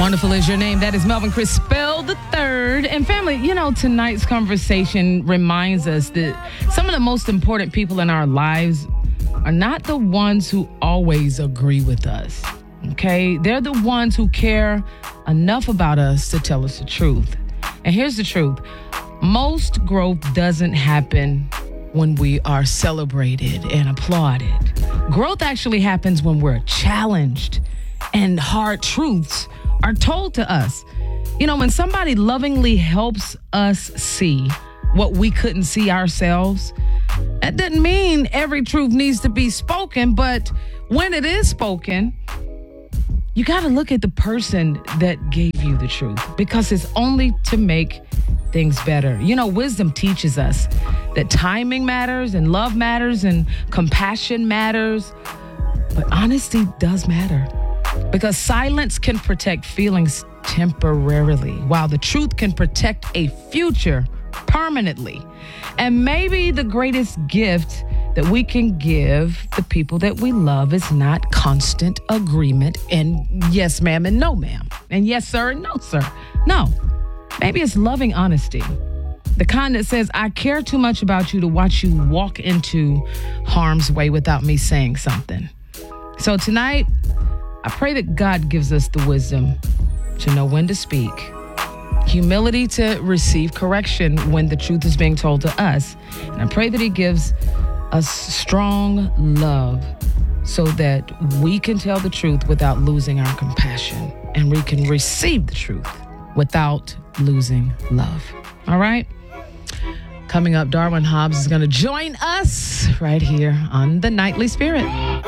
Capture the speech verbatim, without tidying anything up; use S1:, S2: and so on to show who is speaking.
S1: Wonderful is your name. That is Melvin Crispell the third. And family, you know, tonight's conversation reminds us that some of the most important people in our lives are not the ones who always agree with us. Okay? They're the ones who care enough about us to tell us the truth. And here's the truth. Most growth doesn't happen when we are celebrated and applauded. Growth actually happens when we're challenged and hard truths are told to us. You know, when somebody lovingly helps us see what we couldn't see ourselves, that doesn't mean every truth needs to be spoken, but when it is spoken, you got to look at the person that gave you the truth, because it's only to make things better. You know, wisdom teaches us that timing matters and love matters and compassion matters, but honesty does matter, because silence can protect feelings temporarily, while the truth can protect a future permanently. And maybe the greatest gift that we can give the people that we love is not constant agreement and yes, ma'am, and no, ma'am, and yes, sir, and no, sir. No, maybe it's loving honesty. The kind that says, I care too much about you to watch you walk into harm's way without me saying something. So tonight, I pray that God gives us the wisdom to know when to speak, humility to receive correction when the truth is being told to us. And I pray that he gives us strong love so that we can tell the truth without losing our compassion, and we can receive the truth without losing love. All right? Coming up, Darwin Hobbs is going to join us right here on The Nightly Spirit.